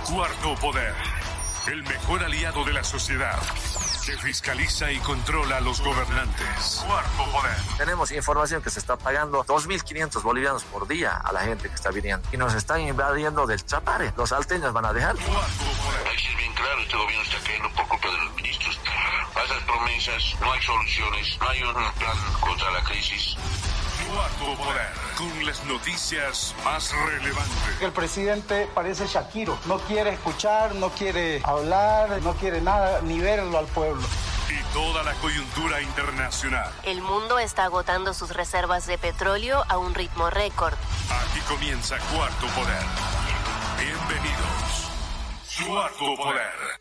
Cuarto Poder, el mejor aliado de la sociedad, que fiscaliza y controla a los gobernantes. Cuarto Poder. Tenemos información que se está pagando 2.500 bolivianos por día a la gente que está viniendo. Y nos están invadiendo del Chapare. Los salteños van a dejar. Hay que ser bien claro, este gobierno está cayendo por culpa de los ministros. Falsas promesas, no hay soluciones, no hay un plan contra la crisis. Cuarto Poder, con las noticias más relevantes. El presidente parece Shakiro, no quiere escuchar, no quiere hablar, no quiere nada, ni verlo al pueblo. Y toda la coyuntura internacional. El mundo está agotando sus reservas de petróleo a un ritmo récord. Aquí comienza Cuarto Poder. Bienvenidos. Cuarto Poder.